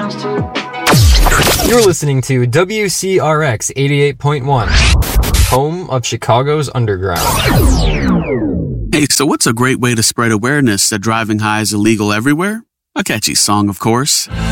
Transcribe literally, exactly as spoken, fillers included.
You're listening to W C R X eighty-eight point one, home of Chicago's underground. Hey, so what's a great way to spread awareness that driving high is illegal everywhere? A catchy song, of course.